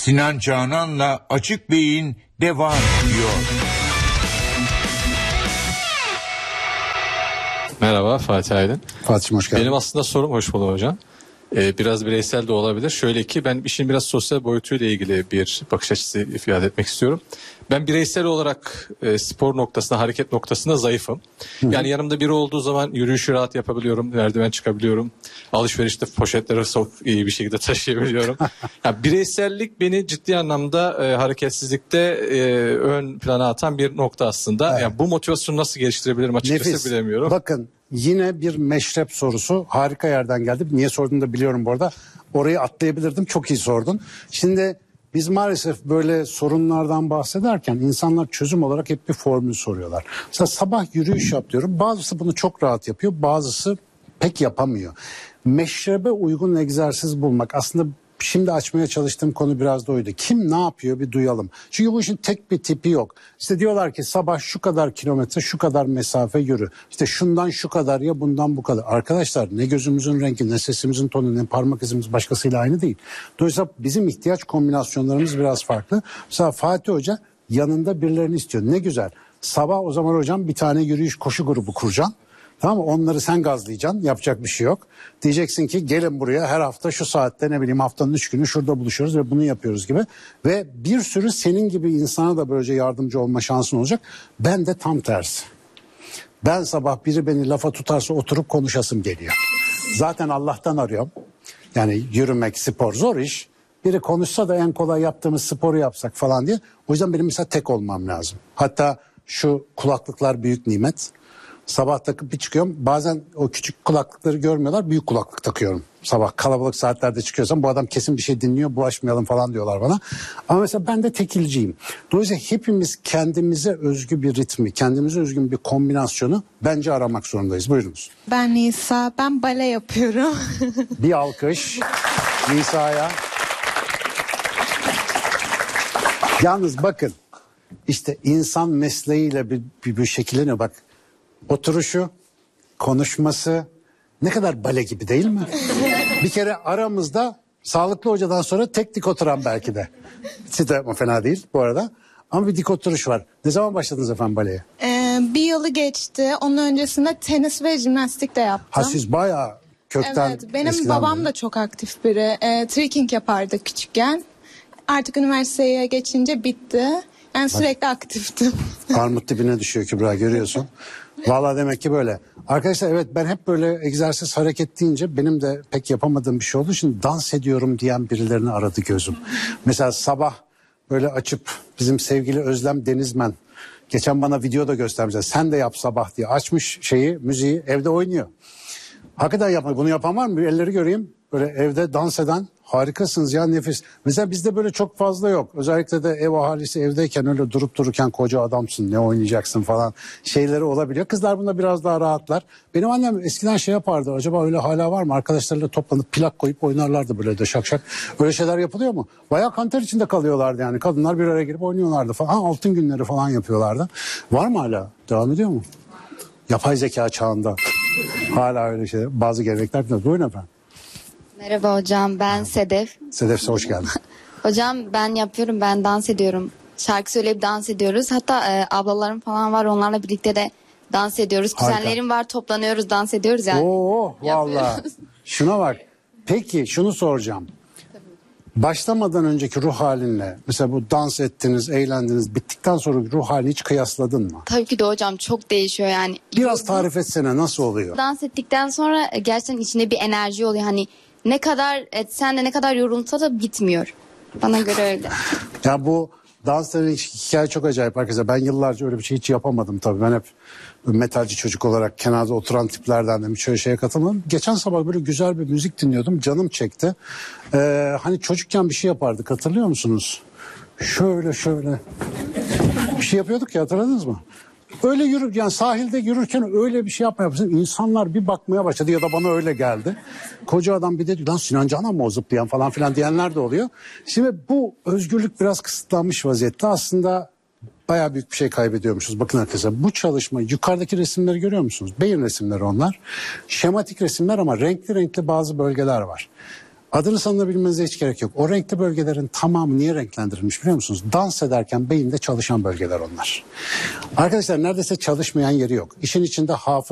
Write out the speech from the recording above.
Sinan Canan'la Açık Beyin devam ediyor. Merhaba Fatih Aydın. Fatih'im hoş geldin. Benim aslında sorum, hoş bulduk hocam. Biraz bireysel de olabilir. Şöyle ki ben işin biraz sosyal boyutuyla ilgili bir bakış açısı ifade etmek istiyorum. Ben bireysel olarak spor noktasında, hareket noktasında zayıfım. Yani yanımda biri olduğu zaman yürüyüşü rahat yapabiliyorum, merdiven çıkabiliyorum. Alışverişte poşetleri iyi bir şekilde taşıyabiliyorum. Yani bireysellik beni ciddi anlamda hareketsizlikte ön plana atan bir nokta aslında. Evet. Yani bu motivasyonu nasıl geliştirebilirim açıkçası Nefis. Bilemiyorum. Bakın yine bir meşrep sorusu, harika yerden geldi. Niye sorduğunu da biliyorum bu arada. Orayı atlayabilirdim, çok iyi sordun. Şimdi biz maalesef böyle sorunlardan bahsederken insanlar çözüm olarak hep bir formül soruyorlar. Mesela sabah yürüyüş yap diyorum. Bazısı bunu çok rahat yapıyor, bazısı pek yapamıyor. Meşrebe uygun egzersiz bulmak aslında şimdi açmaya çalıştığım konu biraz da oydu. Kim ne yapıyor bir duyalım. Çünkü bu işin tek bir tipi yok. İşte diyorlar ki sabah şu kadar kilometre, şu kadar mesafe yürü. İşte şundan şu kadar ya bundan bu kadar. Arkadaşlar ne gözümüzün rengi, ne sesimizin tonu, ne parmak izimiz başkasıyla aynı değil. Dolayısıyla bizim ihtiyaç kombinasyonlarımız biraz farklı. Mesela Fatih Hoca yanında birilerini istiyor. Ne güzel. Sabah o zaman hocam bir tane yürüyüş koşu grubu kuracaksın. Tamam mı? Onları sen gazlayacaksın. Yapacak bir şey yok. Diyeceksin ki gelin buraya her hafta şu saatte ne bileyim haftanın 3 günü şurada buluşuyoruz ve bunu yapıyoruz gibi. Ve bir sürü senin gibi insana da böylece yardımcı olma şansın olacak. Ben de tam tersi. Ben sabah biri beni lafa tutarsa oturup konuşasım geliyor. Zaten Allah'tan arıyorum. Yani yürümek, spor zor iş. Biri konuşsa da en kolay yaptığımız sporu yapsak falan diye. O yüzden benim mesela tek olmam lazım. Hatta şu kulaklıklar büyük nimet. Sabah takıp bir çıkıyorum. Bazen o küçük kulaklıkları görmüyorlar. Büyük kulaklık takıyorum. Sabah kalabalık saatlerde çıkıyorsam bu adam kesin bir şey dinliyor. Bulaşmayalım falan diyorlar bana. Ama mesela ben de tekilciyim. Dolayısıyla hepimiz kendimize özgü bir ritmi, kendimize özgü bir kombinasyonu bence aramak zorundayız. Buyurunuz. Ben Nisa. Ben bale yapıyorum. Bir alkış Nisa'ya. Yalnız bakın işte insan mesleğiyle bir şekilleniyor. Bak oturuşu, konuşması ne kadar bale gibi değil mi? Bir kere aramızda sağlıklı hocadan sonra tek dik oturan belki de. Siz de fena değil bu arada. Ama bir dik oturuş var. Ne zaman başladınız efendim baleye? Bir yılı geçti. Onun öncesinde tenis ve jimnastik de yaptım. Ha siz bayağı kökten Evet, benim babam da çok aktif biri. Trekking yapardı küçükken. Artık üniversiteye geçince bitti. Ben sürekli aktiftim. Armut dibine düşüyor Kübra, görüyorsun. Vallahi demek ki böyle. Arkadaşlar evet, ben hep böyle egzersiz hareket deyince benim de pek yapamadığım bir şey oldu. Şimdi dans ediyorum diyen birilerini aradı gözüm. Mesela sabah böyle açıp bizim sevgili Özlem Denizmen geçen bana video da göstermişler. Sen de yap sabah diye açmış müziği evde oynuyor. Hakikaten yapma. Bunu yapan var mı? Bir elleri göreyim. Böyle evde dans eden, harikasınız ya, nefis. Mesela bizde böyle çok fazla yok. Özellikle de ev ahalisi evdeyken öyle durup dururken koca adamsın, ne oynayacaksın falan şeyleri olabiliyor. Kızlar bunda biraz daha rahatlar. Benim annem eskiden şey yapardı. Acaba öyle hala var mı? Arkadaşlarıyla toplanıp plak koyup oynarlardı böyle de şak şak. Öyle şeyler yapılıyor mu? Bayağı kanter içinde kalıyorlardı yani. Kadınlar bir araya girip oynuyorlardı falan. Altın günleri falan yapıyorlardı. Var mı hala? Devam ediyor mu? Yapay zeka çağında. Hala öyle şeyler. Bazı gelenekler. Buyurun efendim. Merhaba hocam, ben Sedef. Sedef, hoş geldin. Hocam ben yapıyorum, ben dans ediyorum. Şarkı söyleyip dans ediyoruz. Hatta ablalarım falan var, onlarla birlikte de dans ediyoruz. Kuzenlerim var, toplanıyoruz, dans ediyoruz yani. Oo vallahi. Şuna bak. Peki şunu soracağım. Başlamadan önceki ruh halinle, mesela bu dans ettiniz, eğlendiniz, bittikten sonra ruh halini hiç kıyasladın mı? Tabii ki de hocam, çok değişiyor yani. Biraz tarif etsene, nasıl oluyor? Dans ettikten sonra gerçekten içinde bir enerji oluyor. Hani ne kadar etsen de, ne kadar yorulsa da bitmiyor. Bana göre öyle. Ya bu dansların hikaye çok acayip arkadaşlar. Ben yıllarca öyle bir şey hiç yapamadım tabii. Ben hep metalci çocuk olarak kenarda oturan tiplerdendim. Hiç öyle şeye katılmadım. Geçen sabah böyle güzel bir müzik dinliyordum. Canım çekti. Hani çocukken bir şey yapardık, hatırlıyor musunuz? Şöyle bir şey yapıyorduk ya, hatırladınız mı? Öyle yani sahilde yürürken öyle bir şey yapmaya İnsanlar bir bakmaya başladı ya da bana öyle geldi. Koca adam bir dedi lan Sinan Canan mı o zıplayan falan filan diyenler de oluyor. Şimdi bu özgürlük biraz kısıtlanmış vaziyette. Aslında bayağı büyük bir şey kaybediyormuşuz. Bakın arkadaşlar, bu çalışma, yukarıdaki resimleri görüyor musunuz? Beyin resimleri onlar. Şematik resimler ama renkli renkli bazı bölgeler var. Adını sanını bilmenize hiç gerek yok. O renkli bölgelerin tamamı niye renklendirilmiş biliyor musunuz? Dans ederken beyinde çalışan bölgeler onlar. Arkadaşlar neredeyse çalışmayan yeri yok. İşin içinde hafıza